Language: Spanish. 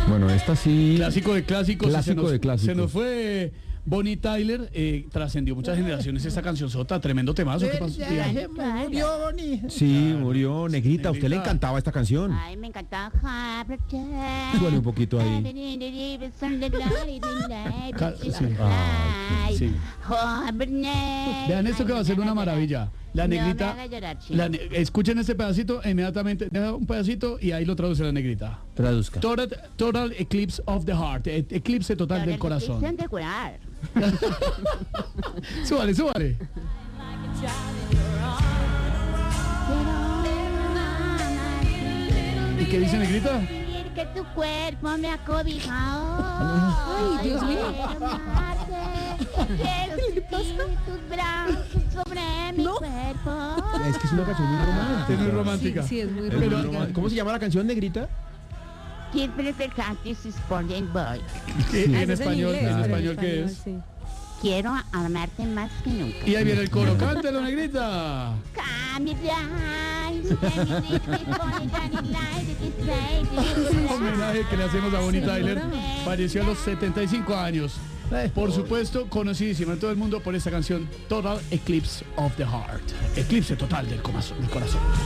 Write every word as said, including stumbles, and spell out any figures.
Bueno, esta sí. Clásico de clásicos. Clásico nos, de clásicos. Se nos fue Bonnie Tyler, eh, trascendió muchas generaciones esta canción sota, tremendo temazo. ¿Qué pasó? Murió Bonnie. Sí, murió Negrita. A usted le Negrita. encantaba esta canción. Ay, me encantaba. Súbale un poquito ahí. Ca- sí. Ay, Sí. Vean Vean esto que va a ser una maravilla. La negrita. No me haga llorar, chico. La ne- escuchen este pedacito, inmediatamente deja un pedacito y ahí lo traduce la negrita. Traduzca. Total, total eclipse of the heart, e- eclipse total del corazón. De curar. Súbale, súbale. ¿Y qué dice negrita? Sentir que tu cuerpo me ha cobijado. Ay, Dios mío. Quiero amarte, quiero sentir tus brazos sobre mi No. cuerpo. Es que es una canción muy romántica. Es muy romántica. Sí, sí, es muy Es muy Pero- romántica. ¿Cómo se llama la canción, Negrita? Quiero perfectamente Sporting Boy. ¿Qué- Ah, en ese es español, inglés, en pero español, ¿qué es? sí. Quiero amarte más que nunca. Y ahí viene el coro, cántelo, negrita. Homenaje que le hacemos a Bonnie Tyler. Falleció a los setenta y cinco años. Por supuesto, conocidísima en todo el mundo por esta canción Total Eclipse of the Heart. Eclipse total del corazón. Del corazón.